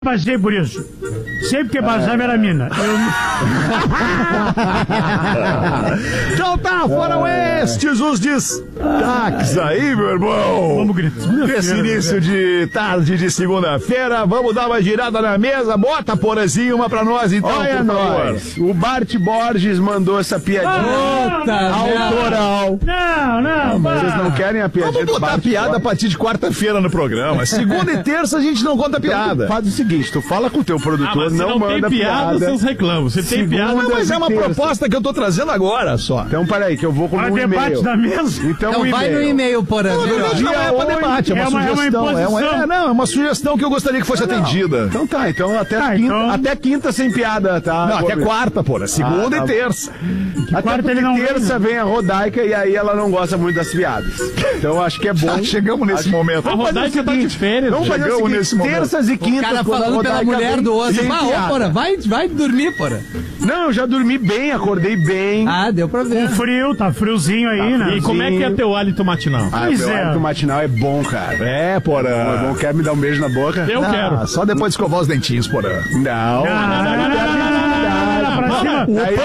Passei por isso. Sempre que passava era mina. Então tá, foram estes os destaques aí, meu irmão. Vamos gritar. Esse início de tarde de segunda-feira, vamos dar uma girada na mesa. Bota, Porazinho, uma pra nós, então. Olha nós. O Bart Borges mandou essa piadinha autoral. Não. Vocês não querem a piadinha? Vamos botar a piada a partir de quarta-feira no programa. Segunda e terça a gente não conta piada. Faz o seguinte, tu fala com o teu produtor, mas não manda tem piada, vocês reclamam. Você tem piada, Mas é uma terça. proposta que eu tô trazendo agora só. Então, peraí, que eu vou com Para um debate e-mail. da mesa. Então, Então um vai no e-mail, Porã. Na verdade, não é pra debate, é uma sugestão. É uma sugestão que eu gostaria que fosse atendida. Então tá, então até, Tá, quinta, então- até quinta sem piada, tá? Não, até quarta, porra. Segunda e terça. Até quarta porque ele não vem, terça vem a Rodaica e aí ela não gosta muito das piadas. Então acho que é bom. Chegamos nesse momento. A Rodaica tá de férias. Vamos fazer o Chegamos seguinte, nesse momento. terças e O quintas, cara quando a falando pela Rodaica mulher vem, do outro. sem Ô, piada. Porã, vai dormir, Porã. Não, eu já dormi bem, acordei bem. Ah, deu pra ver. Frio, tá friozinho aí, né? E como é que é teu hálito matinal? Pois Pois é. O matinal é bom, cara. É, porra. É bom, quer me dar um beijo na boca? Eu quero. Só depois de escovar os dentinhos, porra. Não. Pra cima.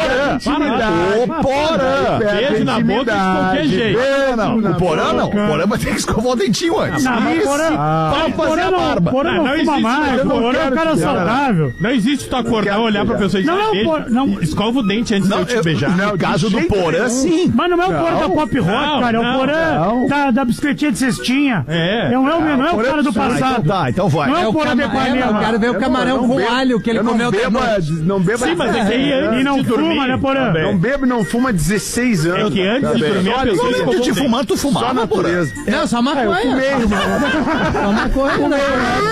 O Porã. Beijo na boca de qualquer jeito. Não. O Porã não. O Porã vai ter que escovar o dentinho antes. Não, mas Porã fazer a barba. Porã não Não fuma existe, mais. eu não Porã é um cara saudável. Não existe tu acordar, olhar pra pessoa e dizer, Não, beijo. não. Escova o dente antes de eu te beijar. No caso do Porã, sim. Mas não é o Porã da Pop Rock, Não, cara. É o não, Porã da brisquetinha de cestinha. É. Não é o cara do Então passado. tá, então vai. Não é o Porã de Eu Ipanema. quero ver o camarão com alho que ele comeu até noite. Não beba. Sim, mas é que aí antes E não de dormir, fuma, né, Porã? também. Não bebo e não fuma há 16 anos. É que antes de dormir a pessoa escovou Antes o de dente. fumar, tu Só a fumava, Porã. natureza. Não, só maconha. Só maconha, né?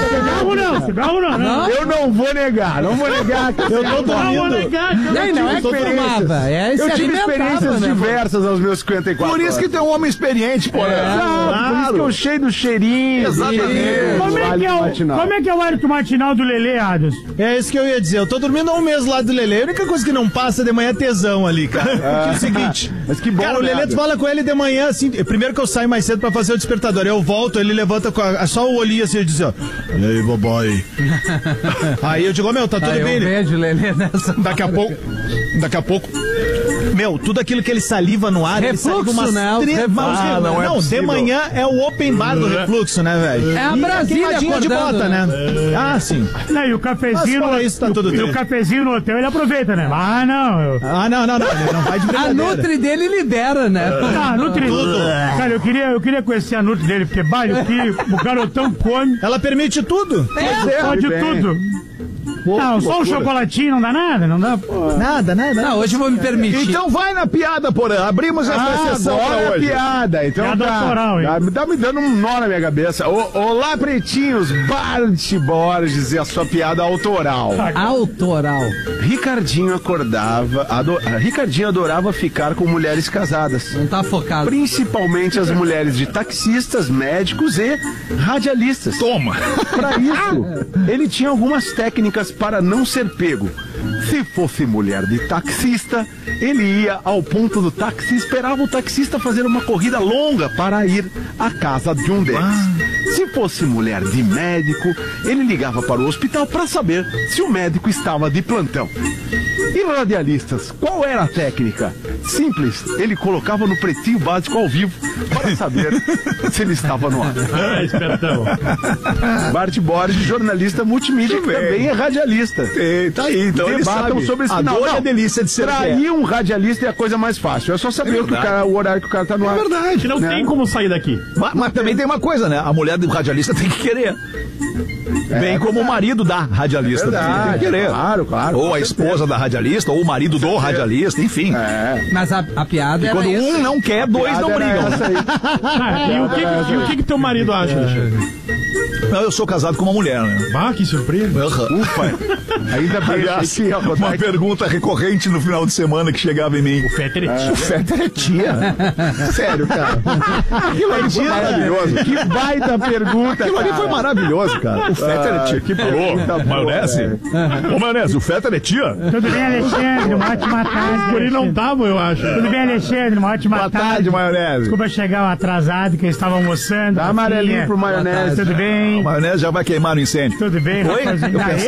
Cigarro não. Eu não vou negar. Eu tô dormindo. Não é que fumava. É, Eu se tive alimentava, experiências né? diversas aos meus 54 Por isso que tu é um homem experiente, Porã. Por isso que eu cheio do cheirinho. Exatamente. Como é que é o hálito matinal do Lelê, Adas? É isso que eu ia dizer. Eu tô dormindo há um mês lá do Lelê. A única coisa que não passa de manhã é tesão ali, cara. Porque é o seguinte. Mas que bom, Cara, o né, Lelê, tu Adas? fala com ele de manhã, assim. Primeiro que eu saio mais cedo pra fazer o despertador. Eu volto, ele levanta com só o olhinho assim e diz, ó. E aí, babai? Aí eu digo, meu, tá tudo Aí bem. eu Ele, vejo o Lelê nessa. Daqui a pouco. Meu, tudo aquilo que ele saliva no ar, ele saliva Refluxo, umas né? Não, de manhã é o open bar do refluxo, né, velho? É a Brasília queimadinha de acordando, bota, né? Ah, sim. Não, e o cafezinho Mas fora isso, tá tudo e o bem. cafezinho no hotel ele aproveita, né? Ah, não. Ah, não, ele não vai de A brincadeira. Nutri dele libera, né? Ah, Nutri. Cara, eu queria conhecer a Nutri dele, porque o garotão come, Ela permite tudo. pode tudo. Não, só um chocolatinho não dá nada, não dá. Nada. Não, hoje eu vou me permitir. Então vai na piada, Porã. Abrimos essa sessão Agora pra é hoje. piada. Então Piada autoral, hein? tá me dando um nó na minha cabeça. Olá, pretinhos. Bart Borges e a sua piada autoral. Autoral. Ricardinho Ricardinho adorava ficar com mulheres casadas. Não tá focado. Principalmente as mulheres de taxistas, médicos e radialistas. Toma. Para isso, ele tinha algumas técnicas para não ser pego. Se fosse mulher de taxista, ele ia ao ponto do táxi e esperava o taxista fazer uma corrida longa para ir à casa de um deles. Se fosse mulher de médico, ele ligava para o hospital para saber se o médico estava de plantão. E radialistas, qual era a técnica? Simples, ele colocava no Pretinho Básico ao vivo para saber se ele estava no ar. Espertão. Bart Borges, jornalista multimídia, que também é radialista. Tá aí, então ele Debatam sabe. sobre esse A final. dor e a Não, delícia de ser trair um radialista é a coisa mais fácil. É só saber o horário que o cara tá no ar. verdade. Que não tem como sair daqui. Mas também tem uma coisa, né? A mulher do radialista tem que querer. Bem como o marido da radialista também tem que querer. Claro. Ou a esposa da radialista, ou o marido do radialista, enfim. Mas a piada E era quando essa. um não quer, dois não brigam. E o que teu marido acha, Alexandre? Não, eu sou casado com uma mulher, né? Ah, que surpresa. Ufa. Ainda bem. Aliás, achei que ia rodar uma aqui. pergunta recorrente no final de semana que chegava em mim. O Fetter é O Fetter é tia? Sério, cara. Aquilo ali foi maravilhoso. Que baita pergunta, Aquilo ali foi cara. maravilhoso, cara. O Fetter é tia. que pergunta boa, maionese? Ô, maionese, o Fetter é tia? Tudo bem, Alexandre? Uma ótima tarde. Por aí não tava, eu acho. Tudo bem, Alexandre? Uma ótima Boa tarde. tarde, maionese. Desculpa chegar atrasado, que eu estava almoçando. Dá amarelinho pro maionese. Tudo bem? bem? maionese já vai queimar no incêndio. Tudo bem, Oi? rapazinho? Eu pensei